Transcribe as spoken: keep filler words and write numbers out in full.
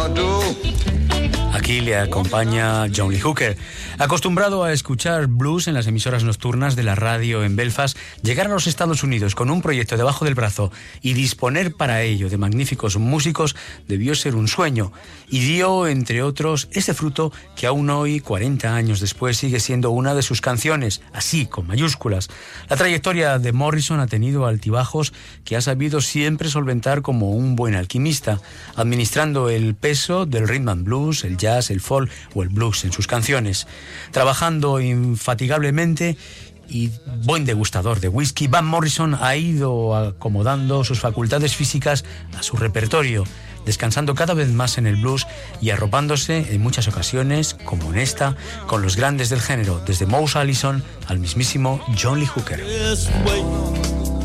Aquí le acompaña John Lee Hooker. Acostumbrado a escuchar blues en las emisoras nocturnas de la radio en Belfast, llegar a los Estados Unidos con un proyecto debajo del brazo y disponer para ello de magníficos músicos debió ser un sueño, y dio, entre otros, este fruto que aún hoy, cuarenta años después, sigue siendo una de sus canciones, así, con mayúsculas. La trayectoria de Morrison ha tenido altibajos que ha sabido siempre solventar como un buen alquimista, administrando el peso del rhythm and blues, el jazz, el folk o el blues en sus canciones. Trabajando infatigablemente y buen degustador de whisky, Van Morrison ha ido acomodando sus facultades físicas a su repertorio, descansando cada vez más en el blues y arropándose en muchas ocasiones, como en esta, con los grandes del género, desde Mouse Allison al mismísimo John Lee Hooker.